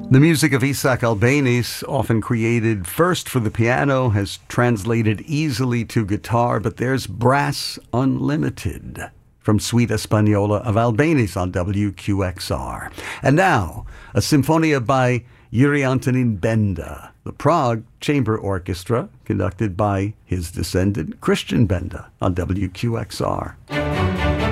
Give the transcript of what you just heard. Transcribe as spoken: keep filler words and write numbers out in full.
The music of Isaac Albéniz, often created first for the piano, has translated easily to guitar, but there's Brass Unlimited from Suite Española of Albéniz on W Q X R. And now, a Symphonia by Yuri Antonin Benda, the Prague Chamber Orchestra, conducted by his descendant Christian Benda on W Q X R.